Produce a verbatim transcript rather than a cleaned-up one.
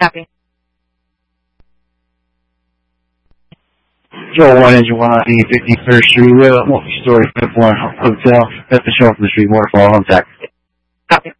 Copy. Joe one Engine one ninety fifty-third Street, uh, multi-story fifth floor hotel, at the Shelter Street, Waterfall, contact. Copy.